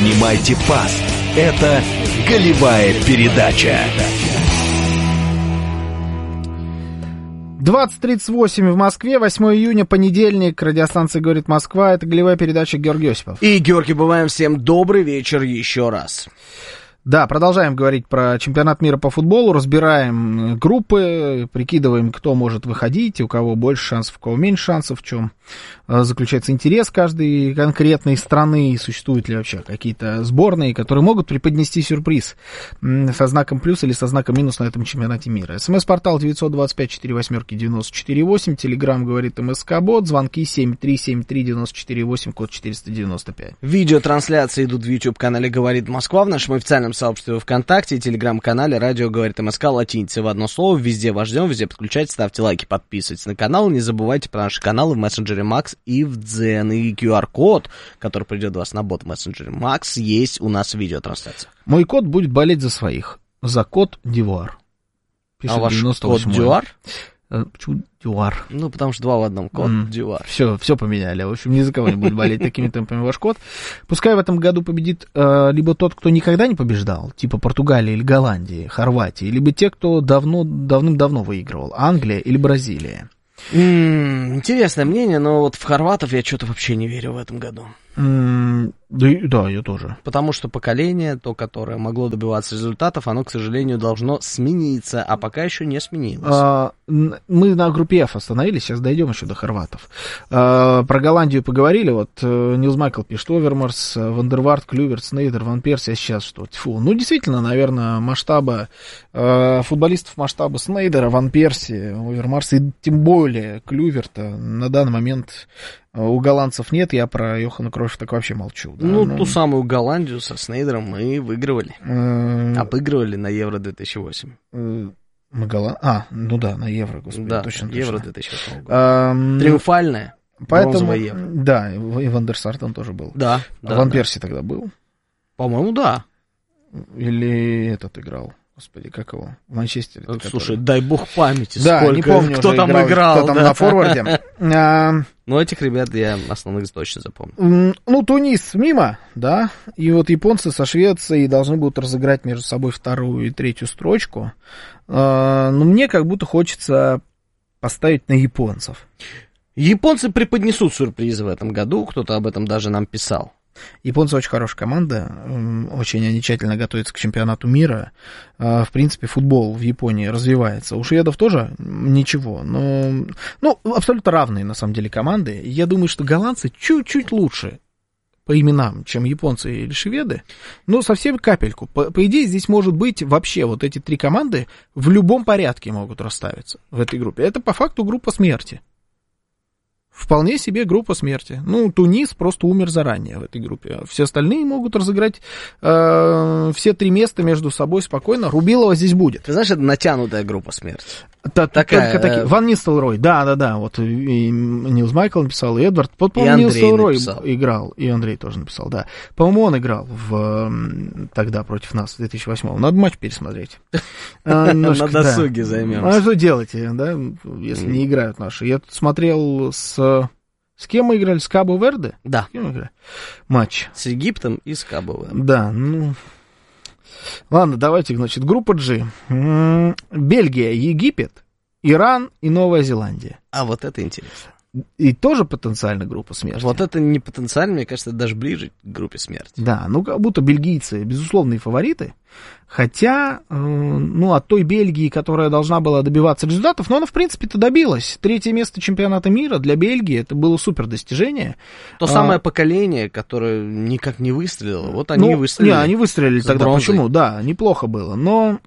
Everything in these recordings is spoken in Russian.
Принимайте пас. Это голевая передача. 20:38 в Москве, 8 июня, понедельник, радиостанция «Говорит Москва», это голевая передача, Георгий Осипов. И, Георгий, бываем всем добрый вечер еще раз. Да, продолжаем говорить про чемпионат мира по футболу, разбираем группы, прикидываем, кто может выходить, у кого больше шансов, у кого меньше шансов, в чем заключается интерес каждой конкретной страны, и существуют ли вообще какие-то сборные, которые могут преподнести сюрприз со знаком плюс или со знаком минус на этом чемпионате мира. СМС-портал 925-48-94-8, Телеграм говорит МСК-бот, звонки 7373-94-8, код 495. Видеотрансляции идут в YouTube-канале «Говорит Москва», в нашем официальном сообществе ВКонтакте и Телеграм-канале «Радио говорит МСК» латиницей в одно слово. Везде вас ждем, везде подключайтесь, ставьте лайки, подписывайтесь на канал. Не забывайте про наши каналы в мессенджере Макс и в Дзен. И QR-код, который придет у вас на бот в мессенджере Макс, есть у нас в видеотрансляциях. Мой кот будет болеть за своих. За кот Дивуар. А ваш кот Дюар? Почему Дюар? Ну, потому что два в одном. Кот Дюар. Все поменяли. В общем, ни за кого не будет болеть такими темпами ваш кот. Пускай в этом году победит либо тот, кто никогда не побеждал, типа Португалии или Голландии, Хорватии, либо те, кто давным-давно выигрывал, Англия или Бразилия. Интересное мнение, но вот в хорватов я что-то вообще не верю в этом году. Да, я тоже. Потому что поколение, то, которое могло добиваться результатов, оно, к сожалению, должно смениться, а пока еще не сменилось. Мы на группе F остановились, сейчас дойдем еще до хорватов. Про Голландию поговорили, вот Нилс Майкл пишет: Овермарс, Вандерварт, Клюверт, Снейдер, Ван Перси, а сейчас что? Тьфу. Ну, действительно, наверное, масштаба футболистов масштаба Снейдера, Ван Перси, Овермарса и тем более Клюверта на данный момент у голландцев нет. Я про Йохана Кройфа так вообще молчу. Да? Ту самую Голландию со Снейдером мы выигрывали. Обыгрывали на Евро-2008. Ну да, на Евро, господи. Да, точно. Евро-2008 года. Триумфальная. Поэтому, Евро. да, и Ван дер Сар там тоже был. Да. Ван Перси тогда был? По-моему, да. Или этот играл? Господи, как его? В Манчестере. Слушай, дай бог памяти, да, сколько, не помню, кто там играл. Кто там на форварде. Ну, этих ребят я основных точно запомнил. Ну, Тунис мимо, да, и вот японцы со Швецией должны будут разыграть между собой вторую и третью строчку. Но мне как будто хочется поставить на японцев. Японцы преподнесут сюрпризы в этом году, кто-то об этом даже нам писал. Японцы очень хорошая команда, очень они тщательно готовятся к чемпионату мира. В принципе, футбол в Японии развивается. У шведов тоже ничего, но абсолютно равные, на самом деле, команды. Я думаю, что голландцы чуть-чуть лучше по именам, чем японцы или шведы, но совсем капельку. По идее, здесь может быть вообще вот эти три команды в любом порядке могут расставиться в этой группе. Это по факту группа смерти. Вполне себе группа смерти. Ну, Тунис просто умер заранее в этой группе. Все остальные могут разыграть все три места между собой спокойно. Рубилова здесь будет. Ты знаешь, это натянутая группа смерти. Такая, Ван Нистелрой, да, вот и Нилс Майкл написал, и Эдвард, по-моему, Нилс Нистелрой играл, и Андрей тоже написал, да. По-моему, он играл тогда против нас в 2008-м. Надо матч пересмотреть. На досуге займемся. А что делать, да, если не играют наши? Я тут смотрел с кем мы играли? С Кабо-Верде? Да. С кем мы играли? Матч. С Египтом и с Кабо-Верде. Да, ладно, давайте, значит, группа G. Бельгия, Египет, Иран и Новая Зеландия. А вот это интересно. И тоже потенциально группа смерти. Вот это не потенциально, мне кажется, это даже ближе к группе смерти. Да, как будто бельгийцы безусловные фавориты. Хотя, от той Бельгии, которая должна была добиваться результатов, но она, в принципе-то, добилась. 3-е место чемпионата мира для Бельгии, это было супер достижение. То самое поколение, которое никак не выстрелило, вот они выстрелили. Не, они выстрелили тогда, бронзой. Почему? Да, неплохо было, но...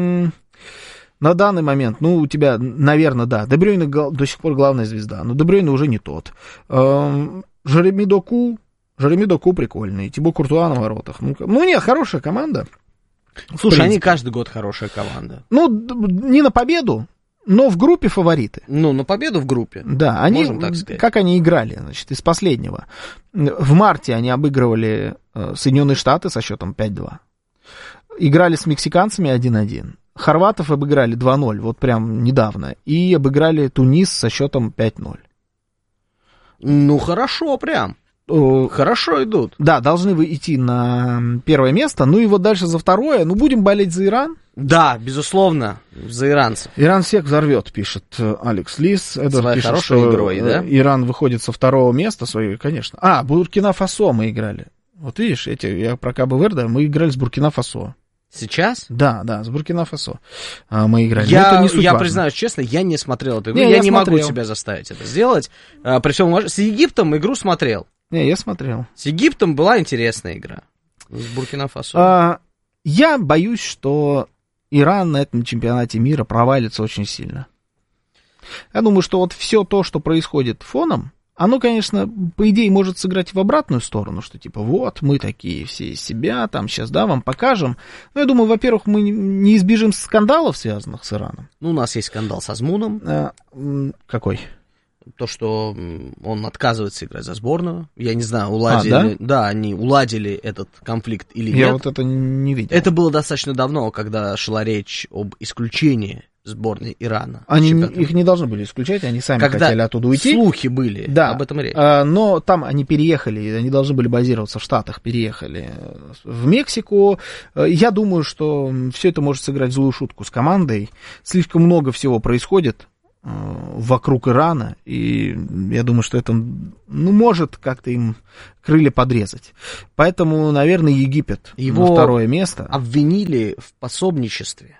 На данный момент, у тебя, наверное, да, Де Брюйне до сих пор главная звезда, но Де Брюйне уже не тот. Жереми Доку прикольный, Тибо Куртуа на воротах. Нет, хорошая команда. Слушай, они каждый год хорошая команда. Не на победу, но в группе фавориты. На победу в группе. Да, они, можем так сказать. Как они играли, значит, из последнего. В марте они обыгрывали Соединенные Штаты со счетом 5-2. Играли с мексиканцами 1-1. Хорватов обыграли 2-0, вот прям недавно. И обыграли Тунис со счетом 5-0. Хорошо прям. Хорошо идут. Да, должны вы идти на первое место. Ну и вот дальше за второе. Ну, будем болеть за Иран. Да, безусловно, за иранцев. Иран всех взорвет, пишет Алекс Лис. Это своей пишет, хорошей что игрой, да? Иран выходит со второго места своей, конечно. Буркина-Фасо мы играли. Вот видишь, я про Кабо-Верде, мы играли с Буркина-Фасо. Сейчас? Да, с Буркина-Фасо мы играли. Я признаюсь честно, я не смотрел эту игру. Я не могу себя заставить это сделать. Причем с Египтом игру смотрел. Не, я смотрел. С Египтом была интересная игра. С Буркина-Фасо. Я боюсь, что Иран на этом чемпионате мира провалится очень сильно. Я думаю, что вот все то, что происходит фоном, оно, конечно, по идее, может сыграть в обратную сторону, что типа вот, мы такие все из себя, там сейчас, да, вам покажем. Но я думаю, во-первых, мы не избежим скандалов, связанных с Ираном. Ну, у нас есть скандал с Азмуном. Какой? То, что он отказывается играть за сборную. Я не знаю, уладили... Да, они уладили этот конфликт или нет. Я вот это не видел. Это было достаточно давно, когда шла речь об исключении сборной Ирана. Они их не должны были исключать, они сами хотели оттуда уйти. Слухи были, да, об этом речь. Но там они переехали, они должны были базироваться в Штатах, переехали в Мексику. Я думаю, что все это может сыграть злую шутку с командой. Слишком много всего происходит вокруг Ирана, и я думаю, что это, может как-то им крылья подрезать. Поэтому, наверное, Египет на второе место. Обвинили в пособничестве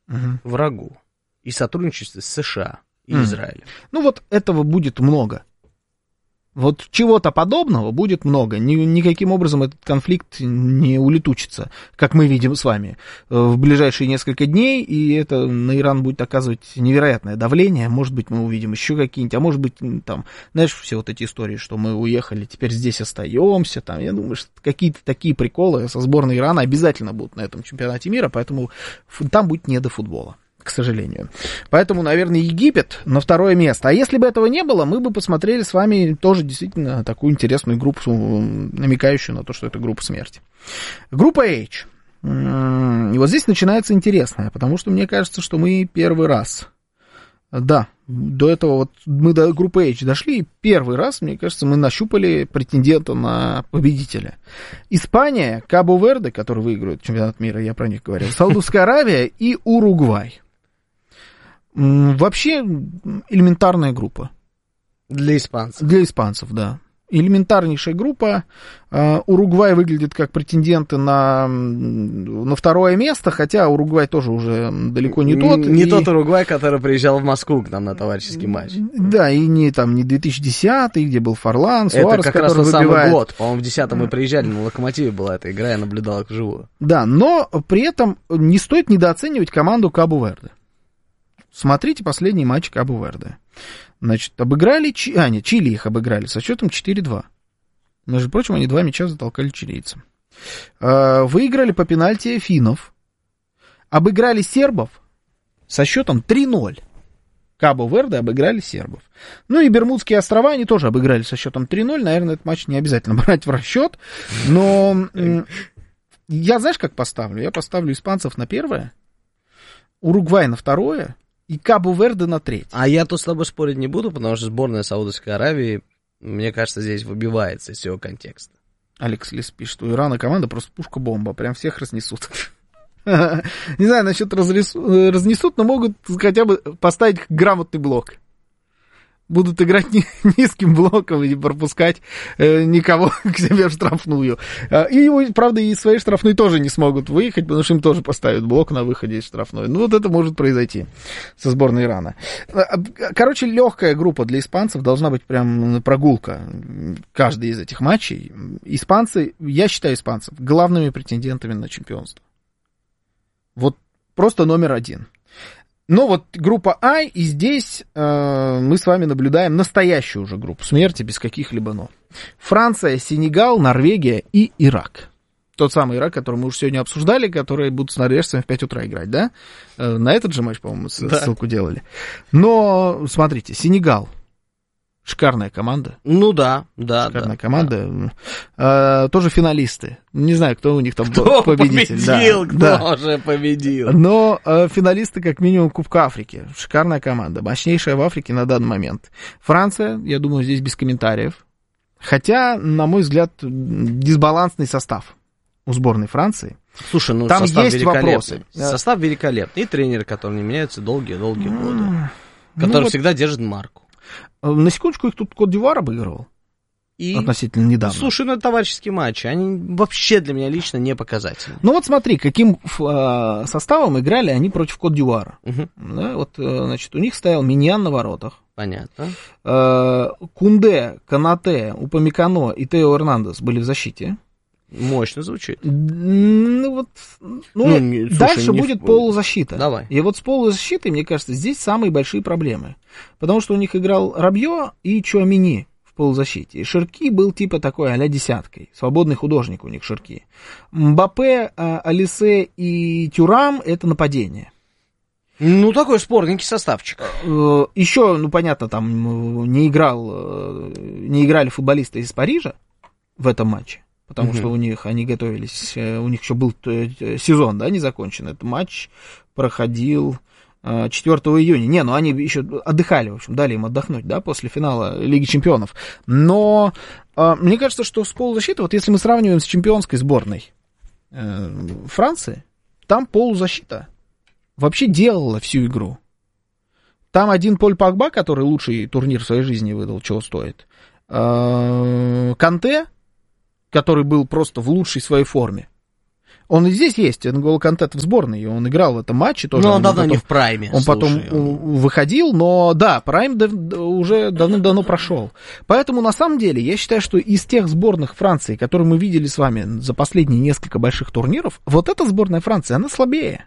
врагу и сотрудничестве с США и Израилем. Ну вот этого будет много. Вот чего-то подобного будет много. Никаким образом этот конфликт не улетучится, как мы видим с вами, в ближайшие несколько дней, и это на Иран будет оказывать невероятное давление. Может быть, мы увидим еще какие-нибудь, а может быть, там, знаешь, все вот эти истории, что мы уехали, теперь здесь остаемся, там, я думаю, что какие-то такие приколы со сборной Ирана обязательно будут на этом чемпионате мира, поэтому там будет не до футбола, к сожалению. Поэтому, наверное, Египет на второе место. А если бы этого не было, мы бы посмотрели с вами тоже действительно такую интересную группу, намекающую на то, что это группа смерти. Группа H. И вот здесь начинается интересное, потому что мне кажется, что мы первый раз... Да, до этого вот мы до группы H дошли, и первый раз, мне кажется, мы нащупали претендента на победителя. Испания, Кабо-Верде, который выигрывает чемпионат мира, я про них говорил, Саудовская Аравия и Уругвай. Вообще элементарная группа. Для испанцев. Для испанцев, да. Элементарнейшая группа. Уругвай выглядит как претенденты на второе место, хотя Уругвай тоже уже далеко не тот. Не тот Уругвай, который приезжал в Москву к нам на товарищеский матч. Да, и не 2010-й, где был Форлан, Это Суарес, как раз который тот выбивает. самый год. По-моему, в 10-м мы приезжали, на Локомотиве была эта игра, я наблюдал их вживую. Да, но при этом не стоит недооценивать команду Кабо-Верде. Смотрите последний матч Кабо-Верде. Значит, обыграли... Чили их обыграли со счетом 4-2. Между прочим, они 2 мяча затолкали чилийцам. Выиграли по пенальти финнов. Обыграли сербов со счетом 3-0. Кабо-Верде обыграли сербов. Ну и Бермудские острова они тоже обыграли со счетом 3-0. Наверное, этот матч не обязательно брать в расчет. Но я, знаешь, как поставлю? Я поставлю испанцев на первое, Уругвай на второе и Кабо-Верде на третье. А я тут с тобой спорить не буду, потому что сборная Саудовской Аравии, мне кажется, здесь выбивается из всего контекста. Алекс Лис пишет, у Ирана команда просто пушка-бомба, прям всех разнесут. Не знаю, насчет разнесут, но могут хотя бы поставить грамотный блок. Будут играть низким блоком и не пропускать никого к себе в штрафную. И, правда, и своей штрафной тоже не смогут выехать, потому что им тоже поставят блок на выходе из штрафной. Ну, вот это может произойти со сборной Ирана. Короче, легкая группа для испанцев должна быть прям прогулка. Каждый из этих матчей. Испанцы, я считаю испанцев главными претендентами на чемпионство. Вот просто номер один. Но вот группа А, и здесь мы с вами наблюдаем настоящую уже группу смерти, без каких-либо «но». Франция, Сенегал, Норвегия и Ирак. Тот самый Ирак, который мы уже сегодня обсуждали, которые будут с норвежцами в 5 утра играть, да? На этот же матч, по-моему, ссылку делали. Но, смотрите, Сенегал. Шикарная команда. Ну да. Шикарная команда. Да. Тоже финалисты. Не знаю, кто у них там кто победитель. Кто же победил. Но финалисты как минимум Кубка Африки. Шикарная команда. Мощнейшая в Африке на данный момент. Франция, я думаю, здесь без комментариев. Хотя, на мой взгляд, дисбалансный состав у сборной Франции. Слушай, ну там состав есть вопросы. Состав великолепный. И тренеры, которые не меняются долгие-долгие годы. Который всегда держит марку. На секундочку, их тут Кот-д'Ивуар обыгрывал. И, относительно недавно. Слушай, ну это товарищеские матчи, они вообще для меня лично не показательны. Ну вот смотри, каким составом играли они против Кот-д'Ивуара. Угу. Да, вот, значит, у них стоял Миньян на воротах. Понятно. Кунде, Канате, Упамекано и Тео Эрнандес были в защите. Мощно звучит. Слушай, дальше будет полузащита. Давай. И вот с полузащитой, мне кажется, здесь самые большие проблемы. Потому что у них играл Рабье и Чуамини в полузащите. И Ширки был типа такой а-ля десяткой. Свободный художник у них Ширки. Мбаппе, Алисе и Тюрам — это нападение. Ну, такой спорненький составчик. Еще, ну, понятно, там не играли футболисты из Парижа в этом матче. Потому что у них они готовились, у них еще был сезон, да, не закончен. Этот матч проходил 4 июня. Не, ну они еще отдыхали, в общем, дали им отдохнуть, да, после финала Лиги Чемпионов. Но мне кажется, что с полузащитой, вот если мы сравниваем с чемпионской сборной Франции, там полузащита вообще делала всю игру. Там один Поль Погба, который лучший турнир в своей жизни выдал, чего стоит. Канте, который был просто в лучшей своей форме. Он и здесь есть, N'Golo Канте в сборной, и он играл в этом матче тоже. Но он давно не в прайме. Он потом выходил, но да, прайм уже давным-давно прошел. Поэтому, на самом деле, я считаю, что из тех сборных Франции, которые мы видели с вами за последние несколько больших турниров, вот эта сборная Франции, она слабее.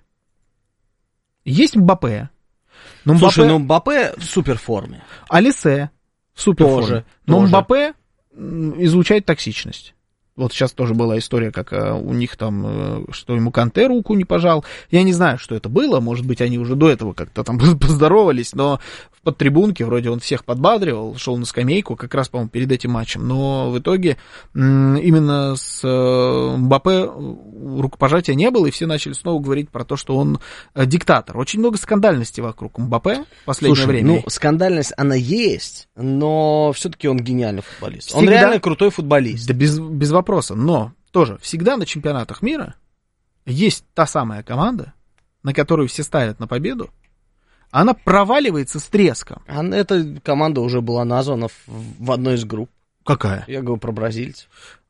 Есть Мбаппе. Слушай, ну Мбаппе в суперформе. Алисе в суперформе. Тоже. Но Мбаппе излучает токсичность. Вот сейчас тоже была история, как у них там, что ему Канте руку не пожал. Я не знаю, что это было, может быть, они уже до этого как-то там поздоровались, но в подтрибунке вроде он всех подбадривал, шел на скамейку, как раз, по-моему, перед этим матчем. Но в итоге именно с Мбаппе рукопожатия не было, и все начали снова говорить про то, что он диктатор. Очень много скандальности вокруг Мбаппе в последнее время. Ну, скандальность, она есть, но все-таки он гениальный футболист. Он реально крутой футболист. Да без вопроса, но тоже всегда на чемпионатах мира есть та самая команда, на которую все ставят на победу, она проваливается с треском. Эта команда уже была названа в одной из групп. Какая? Я говорю про бразильцев.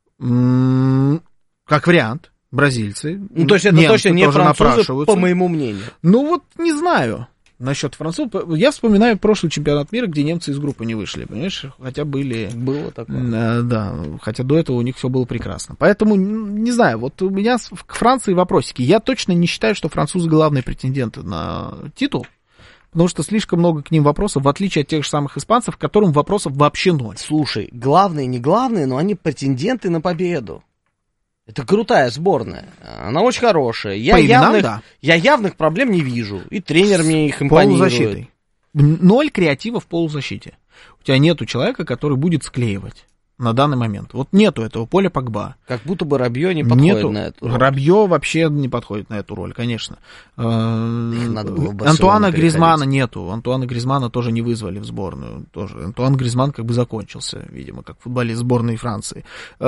Как вариант, бразильцы. Ну, то есть это точно не французы, по моему мнению. Ну вот не знаю насчет французов. Я вспоминаю прошлый чемпионат мира, где немцы из группы не вышли, понимаешь? Хотя были... Было такое. Да, хотя до этого у них все было прекрасно. Поэтому, не знаю, вот у меня к Франции вопросики. Я точно не считаю, что французы главные претенденты на титул, потому что слишком много к ним вопросов, в отличие от тех же самых испанцев, к которым вопросов вообще ноль. Слушай, главные, не главные, но они претенденты на победу. Это крутая сборная. Она очень хорошая. Я явных проблем не вижу. И тренер мне их импонирует. Полузащитой. Ноль креатива в полузащите. У тебя нету человека, который будет склеивать на данный момент. Вот нету этого Поля Погба. Как будто бы Рабье не подходит на эту роль. Рабье вообще не подходит на эту роль, конечно. Надо было Антуана Гризмана нету. Антуана Гризмана тоже не вызвали в сборную. Тоже. Антуан Гризман как бы закончился, видимо, как футболист сборной Франции.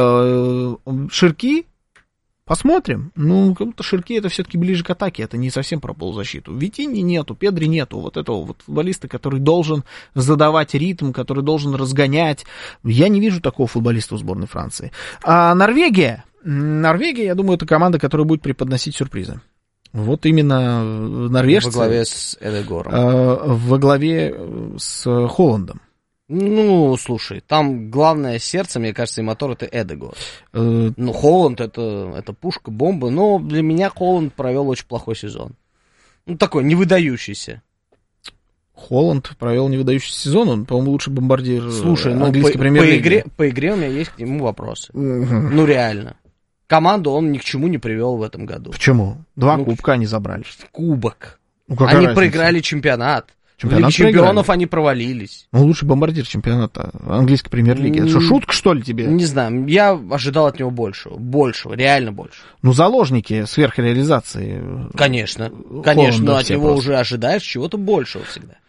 Ширки. Посмотрим. Ну, как-то Ширки это все-таки ближе к атаке, это не совсем про полузащиту. Витини нету, Педри нету, вот этого вот футболиста, который должен задавать ритм, который должен разгонять. Я не вижу такого футболиста у сборной Франции. А Норвегия, я думаю, это команда, которая будет преподносить сюрпризы. Вот именно норвежцы. Во главе с Эдегором. Во главе с Холландом. Ну, слушай, там главное сердце, мне кажется, и мотор — это Эдегор. Ну, Холланд — это пушка, бомба, но для меня Холланд провел очень плохой сезон. Ну, такой, невыдающийся. Холланд провел невыдающийся сезон, он, по-моему, лучший бомбардир. Слушай, английской премьер-лиги. По игре у меня есть к нему вопросы. Ну, реально. Команду он ни к чему не привел в этом году. Почему? Два кубка они забрали. Кубок. Ну, они проиграли чемпионат. В Лиге чемпионов они провалились. Ну, лучший бомбардир чемпионата английской премьер-лиги. Это что, шутка, что ли, тебе? Не знаю, я ожидал от него большего, реально больше. Ну, заложники сверхреализации. Конечно, но от него уже ожидаешь чего-то большего всегда.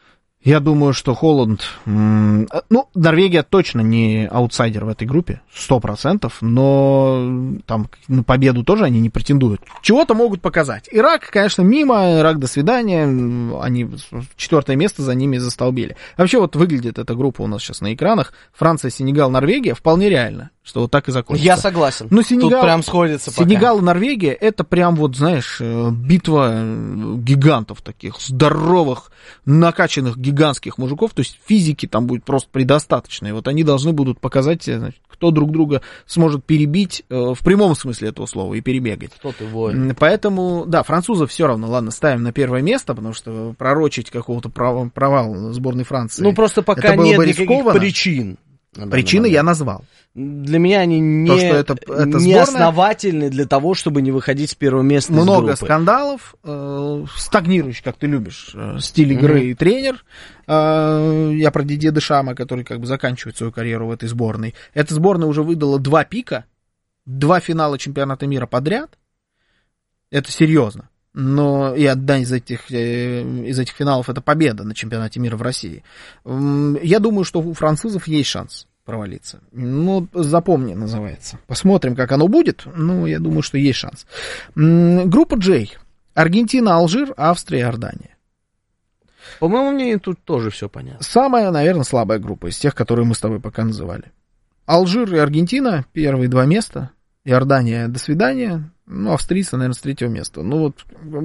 Я думаю, что Холланд... Норвегия точно не аутсайдер в этой группе, 100%, но там на победу тоже они не претендуют. Чего-то могут показать. Ирак, конечно, мимо, Ирак до свидания, они 4 место за ними застолбили. Вообще вот выглядит эта группа у нас сейчас на экранах. Франция, Сенегал, Норвегия, вполне реально, что вот так и закончится. Я согласен. Но Сенегал, тут прям сходится пока. Сенегал и Норвегия, это прям вот, знаешь, битва гигантов таких, здоровых, накачанных гигантских мужиков, то есть физики там будет просто предостаточно. И вот они должны будут показать, значит, кто друг друга сможет перебить в прямом смысле этого слова и перебегать. Кто ты, воин. Поэтому, да, французов все равно, ладно, ставим на первое место, потому что пророчить какого-то провала сборной Франции. Ну, просто пока нет никаких причин. Причины я назвал. Для меня они не основательны для того, чтобы не выходить с первого места из группы. Много скандалов, стагнирующий, как ты любишь, стиль игры и тренер. Я про Дидье Дешама, который как бы заканчивает свою карьеру в этой сборной. Эта сборная уже выдала 2 пика, 2 финала чемпионата мира подряд. Это серьезно. Но и одна из этих финалов — это победа на чемпионате мира в России. Я думаю, что у французов есть шанс провалиться. Ну, запомни, называется. Посмотрим, как оно будет. Ну, я думаю, что есть шанс. Группа J. Аргентина, Алжир, Австрия, Иордания. По моему мнению, тут тоже все понятно. Самая, наверное, слабая группа из тех, которые мы с тобой пока называли. Алжир и Аргентина, первые 2 места. Иордания, до свидания. Ну, австрийцы, наверное, с 3-го места. Ну, вот